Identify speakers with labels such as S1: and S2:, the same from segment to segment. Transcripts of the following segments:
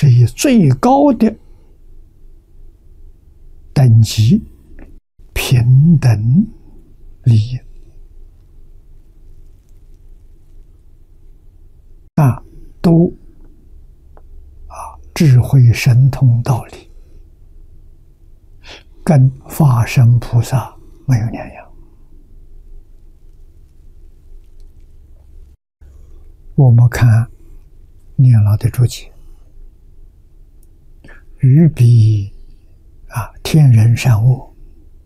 S1: 是以最高的等级平等利益都智慧神通道理，跟法身菩萨没有两样。我们看念老的注解，于彼天人善恶，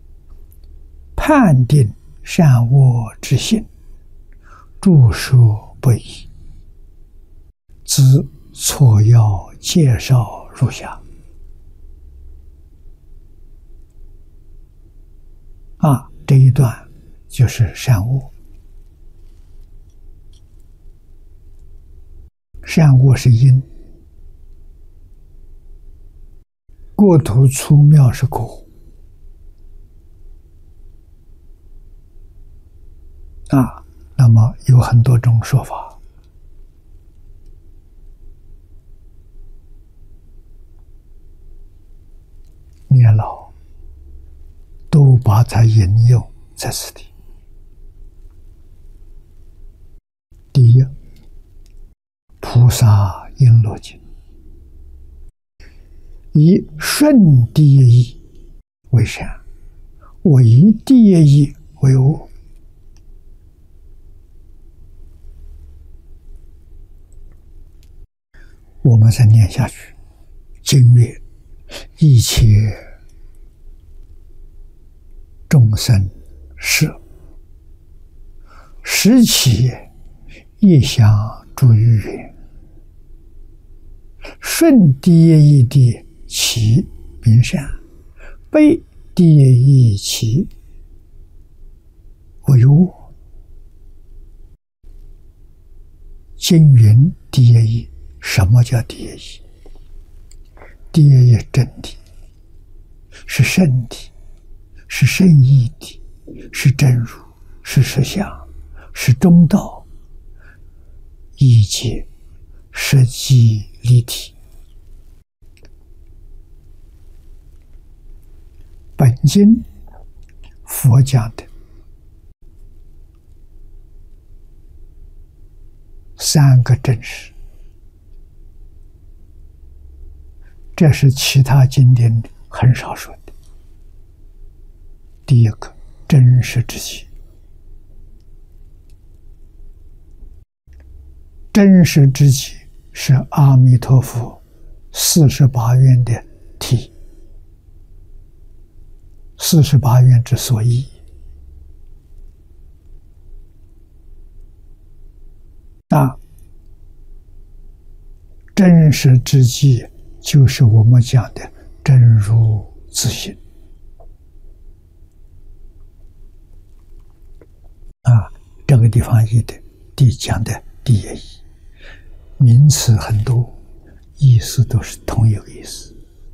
S1: 判定善恶之性，著说不一，兹错要介绍如下。这一段就是善恶。善恶是因，过途粗妙是果。那么有很多种说法。念老都把它引用在此地。第一，菩萨璎珞经以顺第一义为善，为第一义为恶。我们再念下去，经曰：一切众生设，时起业相诸于缘，顺第一义的其名善，背第一义其为恶。经云第一义，什么叫第一义？第一义真谛，是圣谛，是圣义谛，是真如，是实相，是中道，一切实际立体。本经佛讲的三个真实，这是其他经典很少说的。第一个真实之体，真实之体是阿弥陀佛48愿的体，48愿之所依。真实之际就是我们讲的真如自性。这个地方讲的第一义，名词很多，意思都是同一个意思。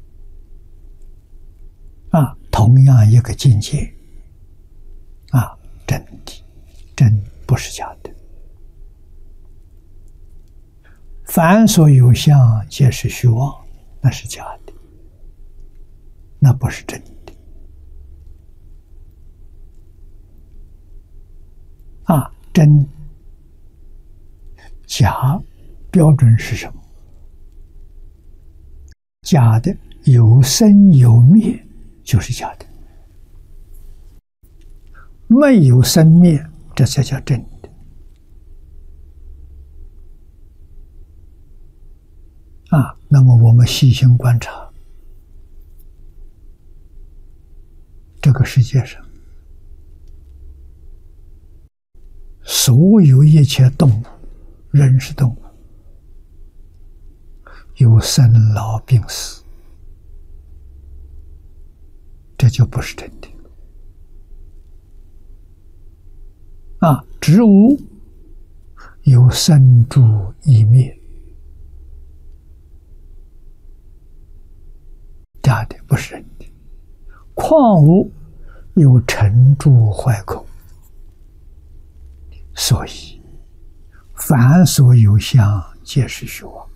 S1: 同样一个境界。真谛，真不是假的。凡所有相，皆是虚妄，那是假的，那不是真的。真假标准是什么？假的有生有灭就是假的，没有生灭，这才叫真的。那么我们细心观察，这个世界上所有一切动物，人是动物，有生老病死，这就不是真的。植物有生住异灭，假的，不是真的。矿物有成住坏空，所以凡所有相，皆是虚妄。